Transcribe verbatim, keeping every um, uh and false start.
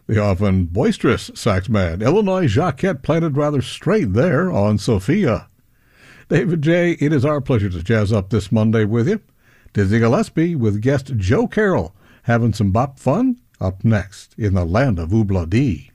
The often boisterous saxman Illinois Jacquet planted rather straight there on Sophia. David J., it is our pleasure to jazz up this Monday with you. Dizzy Gillespie with guest Joe Carroll having some bop fun up next in the land of Oobla Dee.